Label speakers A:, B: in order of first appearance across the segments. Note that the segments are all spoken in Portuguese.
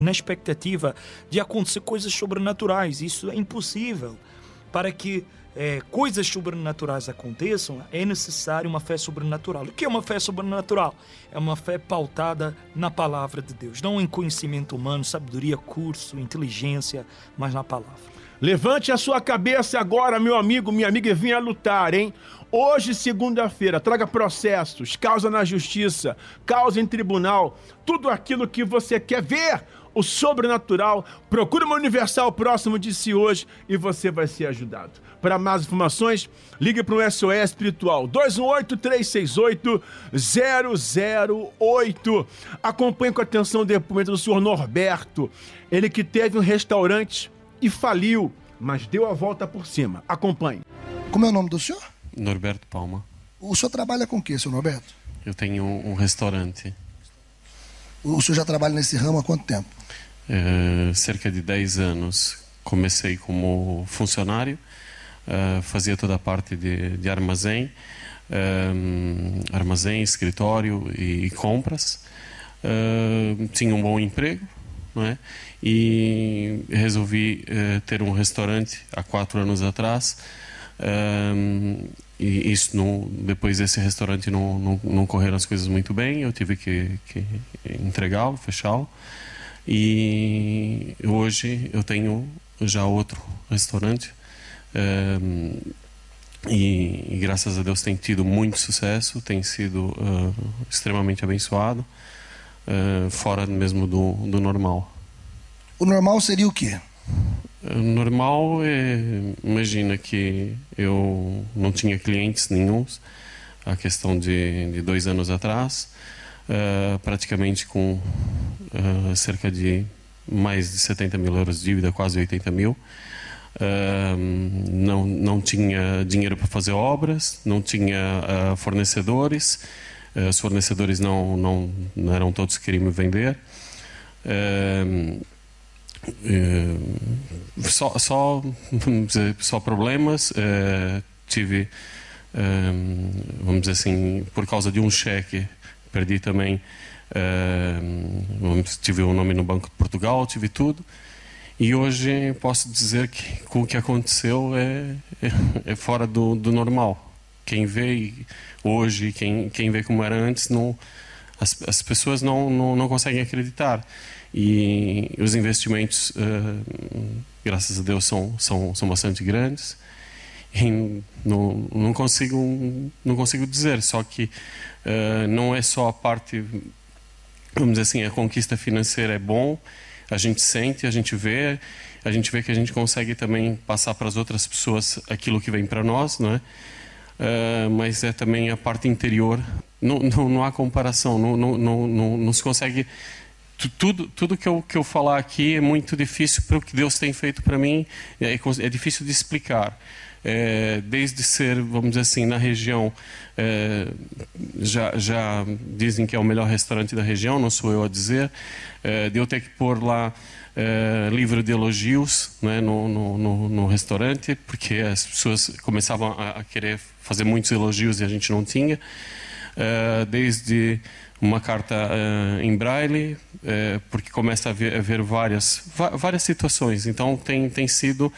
A: na expectativa de acontecer coisas sobrenaturais. Isso é impossível. Para que coisas sobrenaturais aconteçam, é necessário uma fé sobrenatural. O que é uma fé sobrenatural? É uma fé pautada na palavra de Deus, não em conhecimento humano, sabedoria, curso, inteligência, mas na palavra.
B: Levante a sua cabeça agora, meu amigo, minha amiga, e venha lutar, hein? Hoje, segunda-feira, traga processos, causa na justiça, causa em tribunal, tudo aquilo que você quer ver, o sobrenatural. Procure uma Universal próximo de si hoje e você vai ser ajudado. Para mais informações, ligue para o SOS Espiritual, 218-368-008. Acompanhe com atenção o depoimento do senhor Norberto, ele que teve um restaurante e faliu, mas deu a volta por cima. Acompanhe.
C: Como é o nome do senhor?
D: Norberto Palma.
C: O senhor trabalha com o quê, senhor Norberto?
D: Eu tenho um restaurante.
C: O senhor já trabalha nesse ramo há quanto tempo?
D: Cerca de 10 anos. Comecei como funcionário, fazia toda a parte de armazém, escritório e compras. Tinha um bom emprego, não é? E resolvi ter um restaurante há 4 anos atrás. E isso depois desse restaurante não correram as coisas muito bem, eu tive que entregá-lo, fechá-lo, e hoje eu tenho já outro restaurante, e graças a Deus tem tido muito sucesso, tem sido extremamente abençoado, fora mesmo do normal.
C: O normal seria o quê?
D: Normal imagina que eu não tinha clientes nenhuns, a questão de 2 anos atrás, praticamente com cerca de mais de 70 mil euros de dívida, quase 80 mil. Não tinha dinheiro para fazer obras, não tinha fornecedores, os fornecedores não eram todos que queriam me vender. Só problemas. Tive, vamos dizer assim, por causa de um cheque, perdi também. Tive o nome no Banco de Portugal, tive tudo. E hoje posso dizer que com o que aconteceu é fora do normal. Quem vê hoje, quem vê como era antes, as pessoas não conseguem acreditar. E os investimentos, graças a Deus, são bastante grandes. E não consigo dizer, só que não é só a parte, vamos dizer assim, a conquista financeira é bom, a gente sente, a gente vê que a gente consegue também passar para as outras pessoas aquilo que vem para nós, não é? Mas é também a parte interior, não há comparação, não se consegue. Tudo que eu falar aqui é muito difícil para o que Deus tem feito para mim, é difícil de explicar. Desde ser, vamos dizer assim, na região, já dizem que é o melhor restaurante da região, não sou eu a dizer, de eu ter que pôr lá livro de elogios, né, no restaurante, porque as pessoas começavam a querer fazer muitos elogios e a gente não tinha, desde uma carta em braille, porque começa a haver várias situações. Então tem sido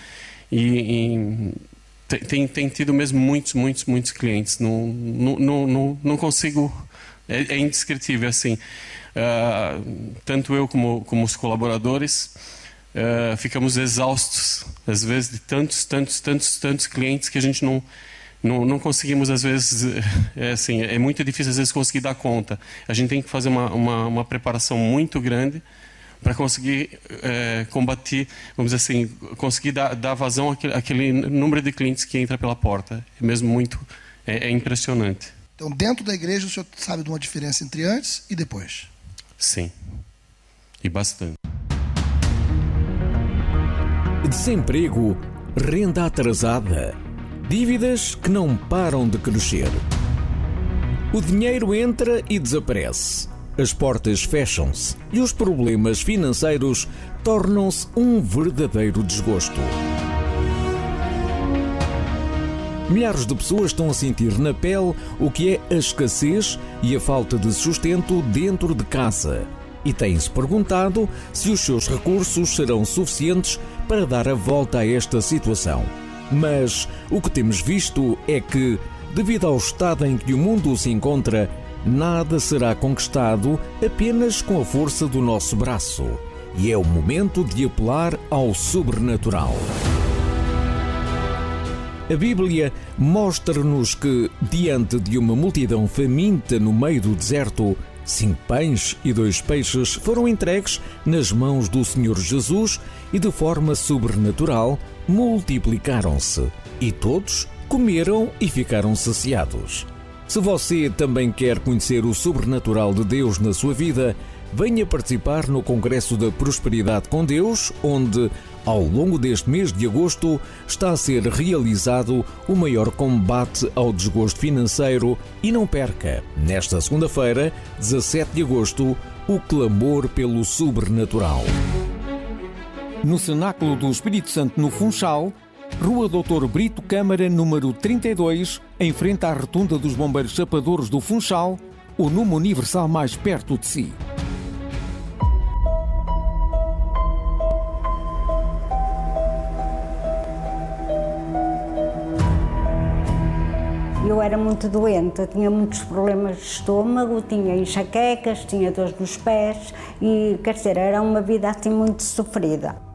D: tem tido mesmo muitos clientes. Não consigo, é indescritível assim. Tanto eu como os colaboradores ficamos exaustos às vezes de tantos clientes que a gente não conseguimos, às vezes, é muito difícil às vezes conseguir dar conta. A gente tem que fazer uma preparação muito grande para conseguir combater, vamos dizer assim, conseguir dar vazão àquele número de clientes que entra pela porta. É mesmo muito, é impressionante.
C: Então, dentro da igreja, o senhor sabe de uma diferença entre antes e depois?
D: Sim, e bastante.
E: Desemprego, renda atrasada, dívidas que não param de crescer. O dinheiro entra e desaparece. As portas fecham-se e os problemas financeiros tornam-se um verdadeiro desgosto. Milhares de pessoas estão a sentir na pele o que é a escassez e a falta de sustento dentro de casa. e tem-se perguntado se os seus recursos serão suficientes para dar a volta a esta situação. Mas o que temos visto é que, devido ao estado em que o mundo se encontra, nada será conquistado apenas com a força do nosso braço. E é o momento de apelar ao sobrenatural. A Bíblia mostra-nos que, diante de uma multidão faminta no meio do deserto, 5 pães e 2 peixes foram entregues nas mãos do Senhor Jesus e, de forma sobrenatural, multiplicaram-se. E todos comeram e ficaram saciados. Se você também quer conhecer o sobrenatural de Deus na sua vida, venha participar no Congresso da Prosperidade com Deus, onde, ao longo deste mês de agosto, está a ser realizado o maior combate ao desgosto financeiro. E não perca, nesta segunda-feira, 17 de agosto, o clamor pelo sobrenatural.
F: No Cenáculo do Espírito Santo, no Funchal, Rua Doutor Brito Câmara, número 32, em frente à Rotunda dos Bombeiros Chapadores do Funchal, o número universal mais perto de si.
G: Eu era muito doente, eu tinha muitos problemas de estômago, tinha enxaquecas, tinha dores nos pés e, quer dizer, era uma vida assim muito sofrida.